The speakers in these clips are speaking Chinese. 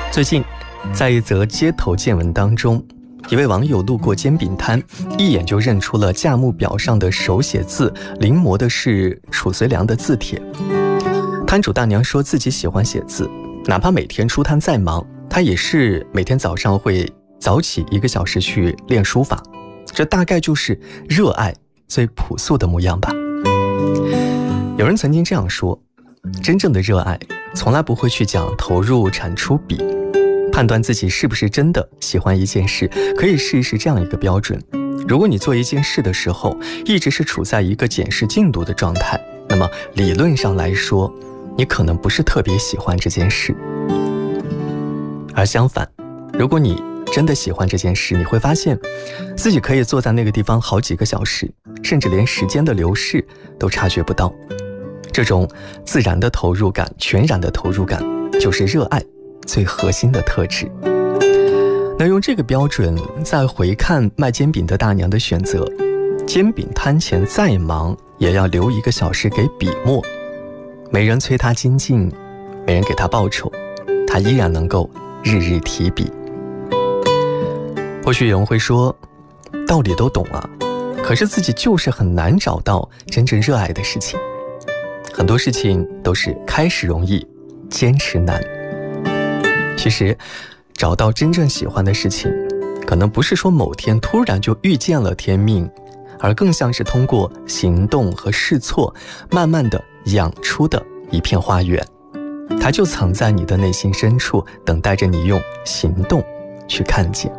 最近，在一则街头见闻当中，一位网友路过煎饼摊，一眼就认出了价目表上的手写字临摹的是褚遂良的字帖。摊主大娘说自己喜欢写字，哪怕每天出摊再忙，她也是每天早上会早起1个小时去练书法，这大概就是热爱最朴素的模样吧。有人曾经这样说，真正的热爱从来不会去讲投入产出比，判断自己是不是真的喜欢一件事，可以试一试这样一个标准：如果你做一件事的时候一直是处在一个检视进度的状态，那么理论上来说，你可能不是特别喜欢这件事。而相反，如果你真的喜欢这件事，你会发现自己可以坐在那个地方好几个小时，甚至连时间的流逝都察觉不到。这种自然的投入感，全然的投入感，就是热爱最核心的特质。那用这个标准再回看卖煎饼的大娘的选择，煎饼摊前再忙也要留1个小时给笔墨，没人催她精进，没人给她报酬，她依然能够日日提笔。或许有人会说，道理都懂啊，可是自己就是很难找到真正热爱的事情。很多事情都是开始容易，坚持难。其实找到真正喜欢的事情，可能不是说某天突然就遇见了天命，而更像是通过行动和试错，慢慢的养出的一片花园。它就藏在你的内心深处，等待着你用行动去看见。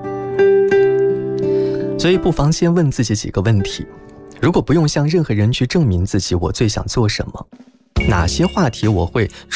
所以不妨先问自己几个问题：如果不用向任何人去证明自己我最想做什么，哪些话题我会